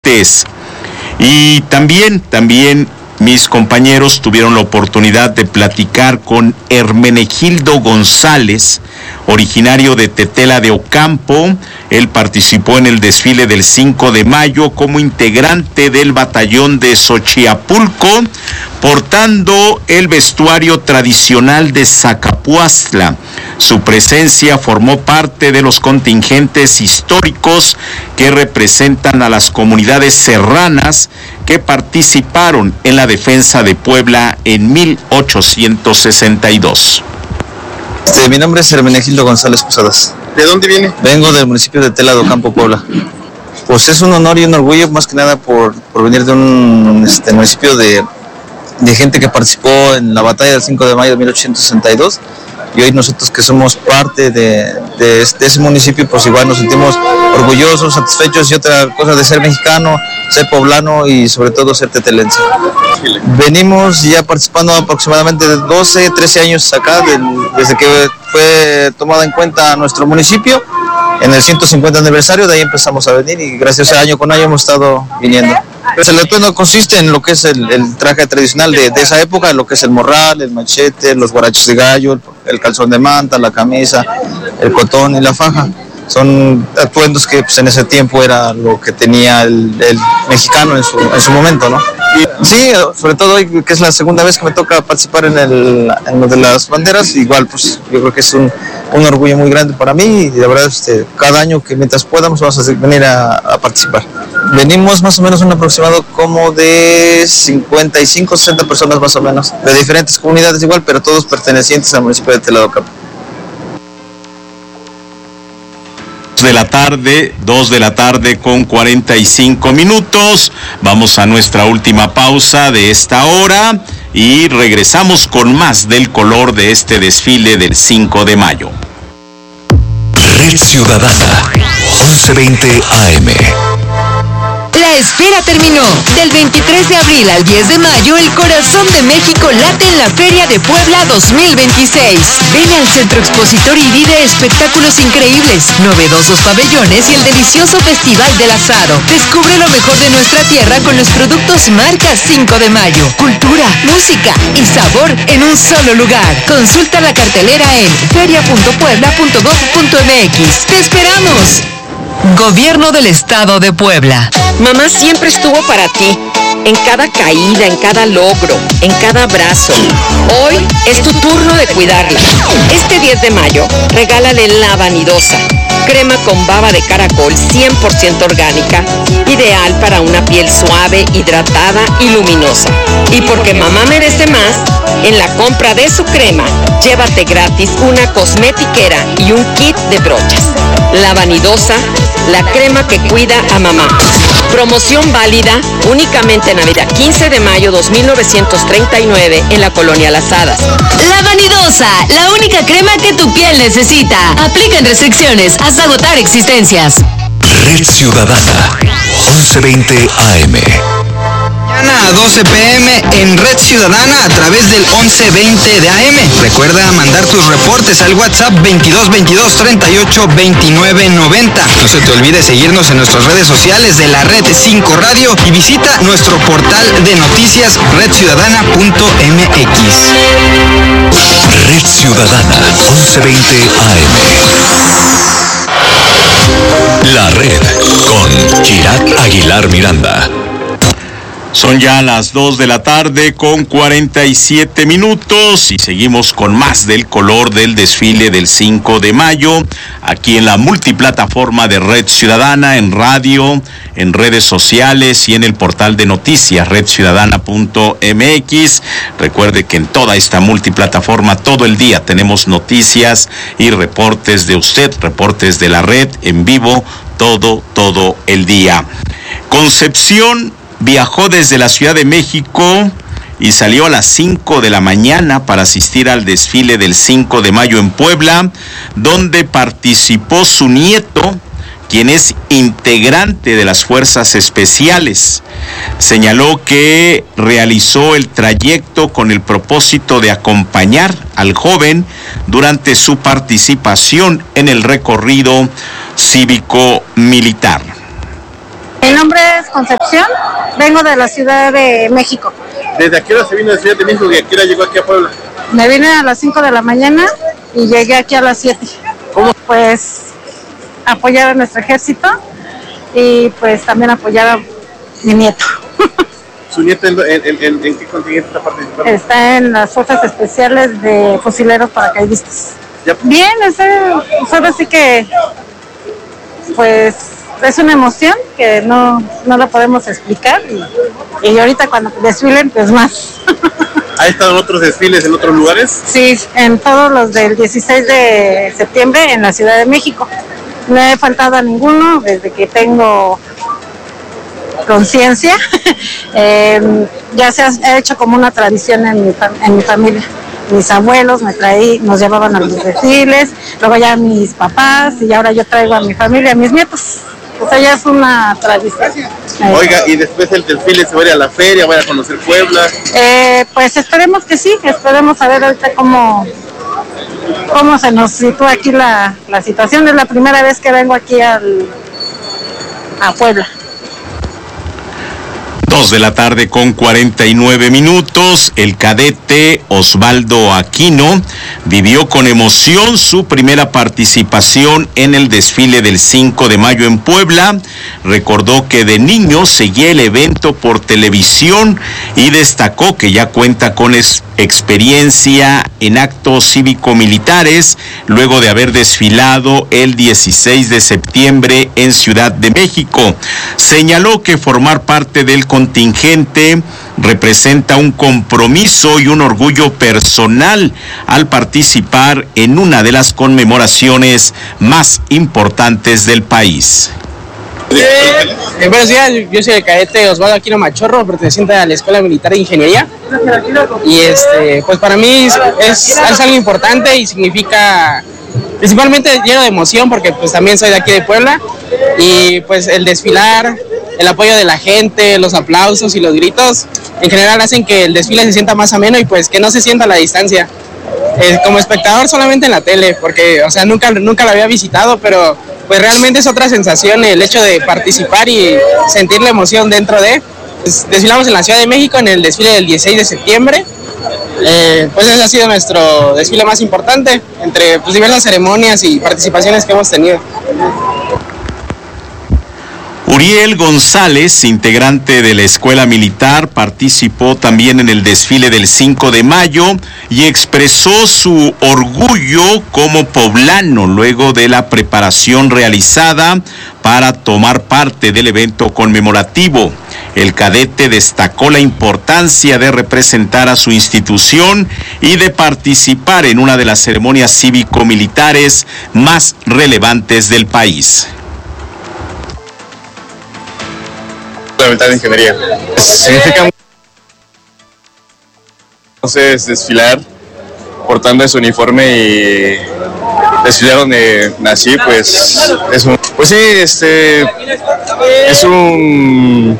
Y también mis compañeros tuvieron la oportunidad de platicar con Hermenegildo González, originario de Tetela de Ocampo. Él participó en el desfile del 5 de mayo como integrante del batallón de Xochiapulco, portando el vestuario tradicional de Zacapuastla. Su presencia formó parte de los contingentes históricos que representan a las comunidades serranas que participaron en la defensa de Puebla en 1862. Mi nombre es Hermenegildo González Posadas. ¿De dónde viene? Vengo del municipio de Tetela de Ocampo, Puebla. Pues es un honor y un orgullo, más que nada por venir de un municipio de gente que participó en la batalla del 5 de mayo de 1862. Y hoy nosotros que somos parte de ese municipio, pues igual nos sentimos orgullosos, satisfechos, y otra cosa de ser mexicano, ser poblano y sobre todo ser tetelense. Venimos ya participando aproximadamente de 12, 13 años acá, desde que fue tomada en cuenta nuestro municipio. En el 150 aniversario de ahí empezamos a venir y gracias a año con año hemos estado viniendo. Pues el atuendo consiste en lo que es el traje tradicional de esa época, lo que es el morral, el machete, los guarachos de gallo, el calzón de manta, la camisa, el cotón y la faja. Son atuendos que pues, en ese tiempo era lo que tenía el mexicano en su momento, ¿no? Sí, sobre todo hoy que es la segunda vez que me toca participar en lo de las banderas, igual pues yo creo que es un orgullo muy grande para mí y de verdad cada año que mientras podamos vamos a venir a participar. Venimos más o menos un aproximado como de 55, 60 personas más o menos, de diferentes comunidades igual, pero todos pertenecientes al municipio de Tetela de Ocampo. 2 de la tarde con 45 minutos. Vamos a nuestra última pausa de esta hora y regresamos con más del color de este desfile del 5 de mayo. Red Ciudadana, 11:20 AM. La espera terminó. Del 23 de abril al 10 de mayo, el corazón de México late en la Feria de Puebla 2026. Ven al Centro Expositor y vive espectáculos increíbles, novedosos pabellones y el delicioso Festival del Asado. Descubre lo mejor de nuestra tierra con los productos marca 5 de mayo. Cultura, música y sabor en un solo lugar. Consulta la cartelera en feria.puebla.gov.mx. ¡Te esperamos! Gobierno del Estado de Puebla. Mamá siempre estuvo para ti, en cada caída, en cada logro, en cada abrazo. Hoy es tu turno de cuidarla. Este 10 de mayo, regálale la Vanidosa, crema con baba de caracol 100% orgánica, ideal para una piel suave, hidratada y luminosa. Y porque mamá merece más, en la compra de su crema, llévate gratis una cosmetiquera y un kit de brochas. La Vanidosa, la crema que cuida a mamá. Promoción válida únicamente en Navidad 15 de mayo 2939 en la Colonia Las Hadas. La Vanidosa, la única crema que tu piel necesita. Aplican restricciones hasta agotar existencias. Red Ciudadana, 11:20 AM. Mañana a 12 p.m. en Red Ciudadana a través del 1120 de AM. Recuerda mandar tus reportes al WhatsApp 2222 38 29 90. No se te olvide seguirnos en nuestras redes sociales de la Red 5 Radio y visita nuestro portal de noticias redciudadana.mx. Red Ciudadana, 11:20 AM. La Red con Chirac Aguilar Miranda. Son ya las 2 de la tarde con 47 minutos y seguimos con más del color del desfile del 5 de mayo, aquí en la multiplataforma de Red Ciudadana, en radio, en redes sociales y en el portal de noticias redciudadana.mx. Recuerde que en toda esta multiplataforma todo el día tenemos noticias y reportes de usted, reportes de la red en vivo, todo el día. Concepción viajó desde la Ciudad de México y salió a las 5 de la mañana para asistir al desfile del 5 de mayo en Puebla, donde participó su nieto, quien es integrante de las Fuerzas Especiales. Señaló que realizó el trayecto con el propósito de acompañar al joven durante su participación en el recorrido cívico-militar. Mi nombre es Concepción, vengo de la Ciudad de México. ¿Desde a qué hora se vino de Ciudad de México y a qué hora llegó aquí a Puebla? Me vine a las 5 de la mañana y llegué aquí a las 7. ¿Cómo? Pues apoyar a nuestro ejército y pues también apoyar a mi nieto. ¿Su nieto en qué contingente está participando? Está en las fuerzas especiales de fusileros paracaidistas. Ya. Bien, solo sí que pues es una emoción que no la podemos explicar y ahorita cuando desfilen pues más. ¿Ha estado en otros desfiles en otros lugares? Sí, en todos los del 16 de septiembre en la Ciudad de México. No he faltado a ninguno desde que tengo conciencia. Ya se ha hecho como una tradición en mi familia. Mis abuelos nos llevaban a los desfiles, luego ya mis papás y ahora yo traigo a mi familia, a mis nietos. O sea, ya es una tradición. Oiga, y después del desfile se va a ir a la feria, va a conocer Puebla. Pues esperemos que sí, esperemos a ver ahorita cómo se nos sitúa aquí la situación. Es la primera vez que vengo aquí a Puebla. 2:49 p.m. El cadete Osvaldo Aquino vivió con emoción su primera participación en el desfile del 5 de mayo en Puebla. Recordó que de niño seguía el evento por televisión y destacó que ya cuenta con experiencia en actos cívico-militares luego de haber desfilado el 16 de septiembre en Ciudad de México. Señaló que formar parte del contingente representa un compromiso y un orgullo personal al participar en una de las conmemoraciones más importantes del país. Buenos días, yo soy el cadete Osvaldo Aquino Machorro, perteneciente a la Escuela Militar de Ingeniería. Y pues para mí es algo importante y significa principalmente lleno de emoción porque pues también soy de aquí de Puebla y pues el desfilar, el apoyo de la gente, los aplausos y los gritos en general hacen que el desfile se sienta más ameno y pues que no se sienta a la distancia. Como espectador solamente en la tele, porque o sea nunca lo había visitado, pero pues realmente es otra sensación el hecho de participar y sentir la emoción dentro de. Pues, desfilamos en la Ciudad de México en el desfile del 16 de septiembre. Pues ese ha sido nuestro desfile más importante entre pues, diversas ceremonias y participaciones que hemos tenido. Uriel González, integrante de la Escuela Militar, participó también en el desfile del 5 de mayo y expresó su orgullo como poblano luego de la preparación realizada para tomar parte del evento conmemorativo. El cadete destacó la importancia de representar a su institución y de participar en una de las ceremonias cívico-militares más relevantes del país. La mitad de ingeniería. Significa entonces desfilar portando ese uniforme y desfilar donde nací, pues es un, pues sí, es un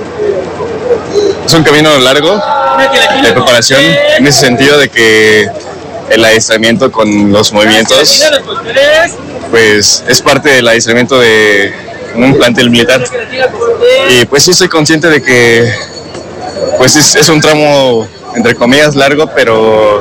camino largo de preparación en ese sentido de que el adiestramiento con los movimientos pues es parte del adiestramiento de un plantel militar y pues sí estoy consciente de que pues es un tramo entre comillas largo, pero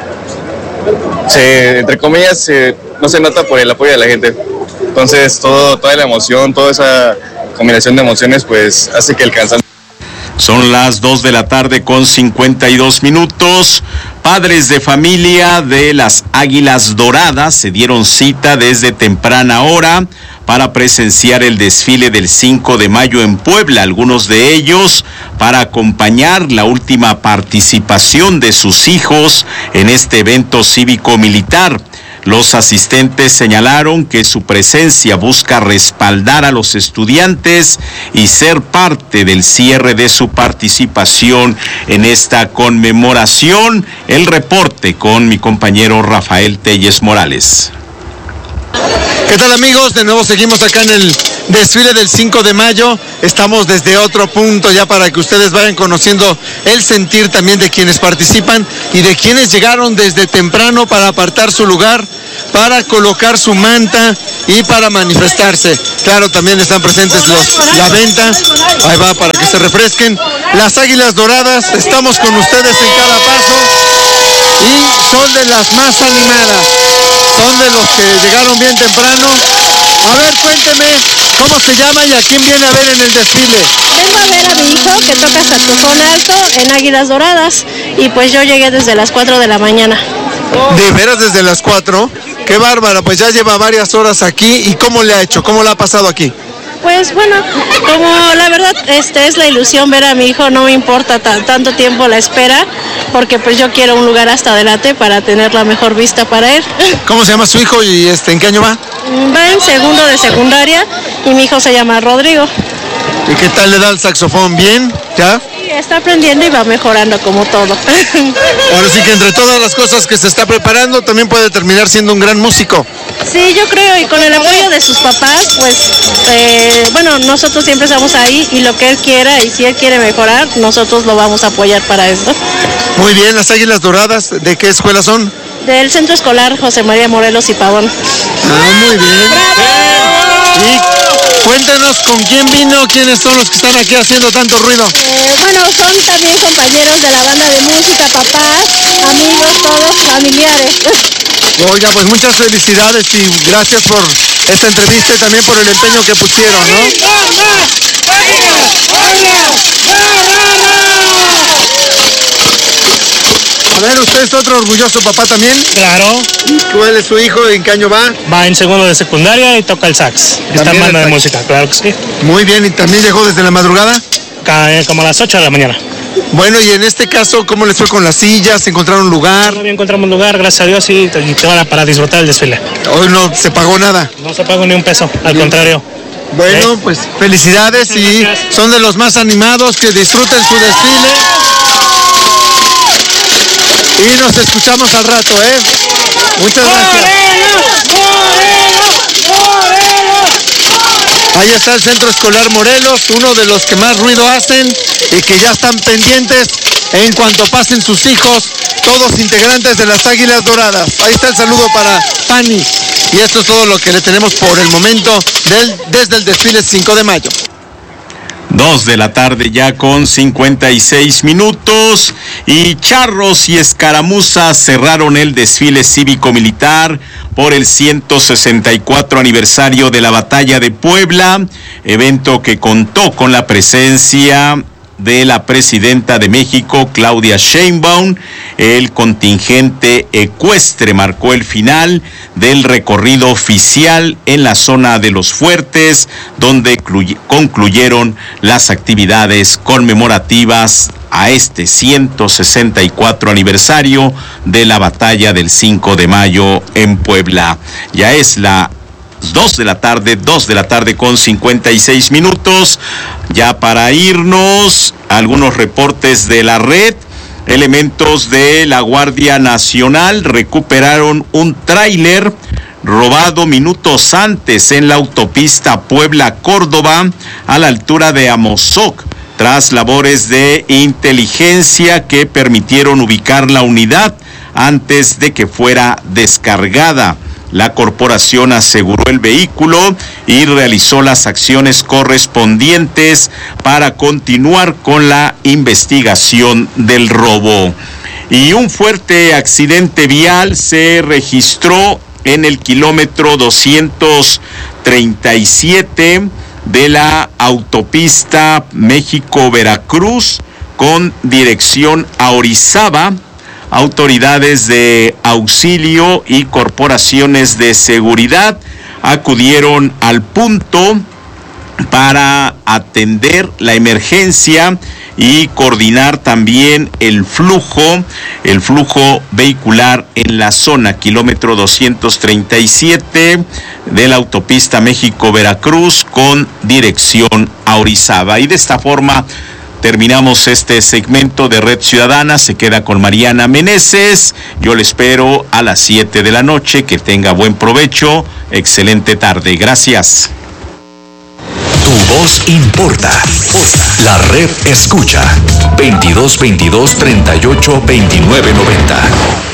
entre comillas no se nota por el apoyo de la gente, entonces toda la emoción, toda esa combinación de emociones pues hace que el cansancio. Son las 2:52 p.m. Padres de familia de las Águilas Doradas se dieron cita desde temprana hora para presenciar el desfile del 5 de mayo en Puebla, algunos de ellos para acompañar la última participación de sus hijos en este evento cívico-militar. Los asistentes señalaron que su presencia busca respaldar a los estudiantes y ser parte del cierre de su participación en esta conmemoración. El reporte con mi compañero Rafael Telles Morales. ¿Qué tal, amigos? De nuevo seguimos acá en el desfile del 5 de mayo. Estamos desde otro punto ya para que ustedes vayan conociendo el sentir también de quienes participan y de quienes llegaron desde temprano para apartar su lugar para colocar su manta y para manifestarse. Claro, también están presentes la venta, ahí va para que se refresquen. Las Águilas Doradas, estamos con ustedes en cada paso y son de las más animadas, son de los que llegaron bien temprano. A ver, cuénteme, ¿cómo se llama y a quién viene a ver en el desfile? Vengo a ver a mi hijo que toca saxofón alto en Águilas Doradas y pues yo llegué desde las 4 de la mañana. ¿De veras desde las 4? ¡Qué bárbara! Pues ya lleva varias horas aquí. ¿Y cómo le ha hecho? ¿Cómo la ha pasado aquí? Pues bueno, como la verdad es la ilusión ver a mi hijo, no me importa tanto tiempo la espera, porque pues yo quiero un lugar hasta adelante para tener la mejor vista para él. ¿Cómo se llama su hijo y en qué año va? Va en segundo de secundaria y mi hijo se llama Rodrigo. ¿Y qué tal le da el saxofón? ¿Bien? ¿Ya? Sí, está aprendiendo y va mejorando como todo. Ahora sí que entre todas las cosas que se está preparando también puede terminar siendo un gran músico. Sí, yo creo, y con el apoyo de sus papás, pues, bueno, nosotros siempre estamos ahí y lo que él quiera, y si él quiere mejorar, nosotros lo vamos a apoyar para eso. Muy bien, las Águilas Doradas, ¿de qué escuela son? Del Centro Escolar José María Morelos y Pavón. Ah, muy bien. Y cuéntenos con quién vino, quiénes son los que están aquí haciendo tanto ruido. Bueno, son también compañeros de la banda de música, papás, amigos, todos familiares. Oiga, pues muchas felicidades y gracias por esta entrevista y también por el empeño que pusieron, ¿no? A ver, ¿usted es otro orgulloso papá también? Claro. ¿Cuál es su hijo? ¿En qué año va? Va en segundo de secundaria y toca el sax. Está en banda de música, claro que sí. Muy bien, ¿y también llegó desde la madrugada? Como a las 8 de la mañana. Bueno, y en este caso, ¿cómo les fue con las sillas? ¿Encontraron lugar? Todavía encontramos un lugar, gracias a Dios, y te van para disfrutar el desfile. ¿Hoy no se pagó nada? No se pagó ni un peso, al contrario. Bueno, pues felicidades y son de los más animados, que disfruten su desfile. Y nos escuchamos al rato, ¿eh? Muchas gracias. Ahí está el Centro Escolar Morelos, uno de los que más ruido hacen y que ya están pendientes en cuanto pasen sus hijos, todos integrantes de las Águilas Doradas. Ahí está el saludo para Pani. Y esto es todo lo que le tenemos por el momento desde el desfile 5 de mayo. 2 de la tarde ya con 56 minutos y charros y escaramuzas cerraron el desfile cívico-militar por el 164 aniversario de la Batalla de Puebla, evento que contó con la presencia de la presidenta de México, Claudia Sheinbaum. El contingente ecuestre marcó el final del recorrido oficial en la zona de los fuertes, donde concluyeron las actividades conmemorativas a este 164 aniversario de la batalla del 5 de mayo en Puebla. Ya es la 2 de la tarde con 56 minutos. Ya para irnos, algunos reportes de la red. Elementos de la Guardia Nacional recuperaron un tráiler robado minutos antes en la autopista Puebla-Córdoba a la altura de Amozoc, tras labores de inteligencia que permitieron ubicar la unidad antes de que fuera descargada. La corporación aseguró el vehículo y realizó las acciones correspondientes para continuar con la investigación del robo. Y un fuerte accidente vial se registró en el kilómetro 237 de la autopista México-Veracruz con dirección a Orizaba. Autoridades de auxilio y corporaciones de seguridad acudieron al punto para atender la emergencia y coordinar también el flujo vehicular en la zona, kilómetro 237 de la autopista México-Veracruz con dirección a Orizaba. Y de esta forma terminamos este segmento de Red Ciudadana. Se queda con Mariana Meneses. Yo le espero a las 7 de la noche. Que tenga buen provecho. Excelente tarde. Gracias. Tu voz importa. La red escucha. 22 22 38 29 90.